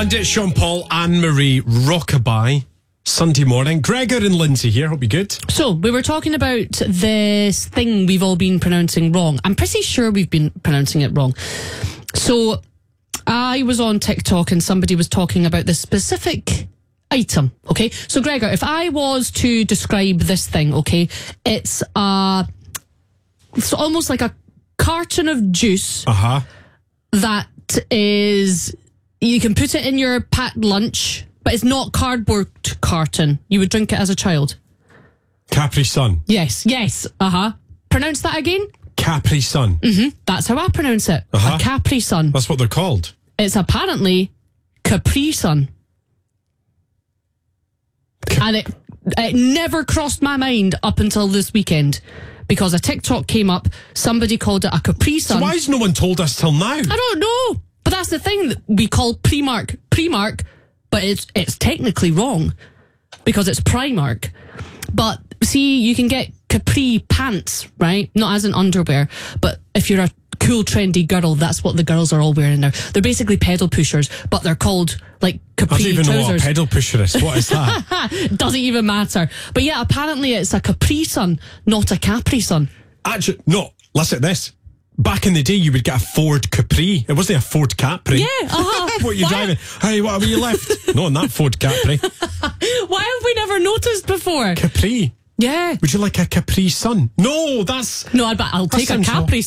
Bandit, Sean Paul, Anne-Marie, Rockabye, Sunday morning. Gregor and Lindsay here. Hope you're good. So, we were talking about this thing we've all been pronouncing wrong. I'm pretty sure we've been pronouncing it wrong. So, I was on TikTok and somebody was talking about this specific item, okay? So, Gregor, if I was to describe this thing, okay, it's almost like a carton of juice that is... You can put it in your packed lunch, but it's not cardboard carton. You would drink it as a child. Capri Sun. Yes. Pronounce that again. Capri Sun. That's how I pronounce it. A Capri Sun. That's what they're called. It's apparently Capri Sun. And it never crossed my mind up until this weekend. Because a TikTok came up, somebody called it a Capri Sun. So why has no one told us till now? I don't know. But that's the thing that we call Primark, but it's technically wrong because it's Primark. But see, you can get capri pants, right? Not as an underwear, but if you're a cool, trendy girl, that's what the girls are all wearing now. They're basically pedal pushers, but they're called like capri trousers. I don't even know what a pedal pusher is. What is that? Doesn't even matter. But yeah, apparently it's a Capri Sun, not a Capri Sun. Actually, no. Listen to this. Back in the day, you would get a Ford Capri. It wasn't a Ford Capri. Yeah, What are you driving? Hey, what have you left? Not in that Ford Capri. Why have we never noticed before? Capri. Yeah. Would you like a Capri Sun? No, that's... No, I'll take a Capri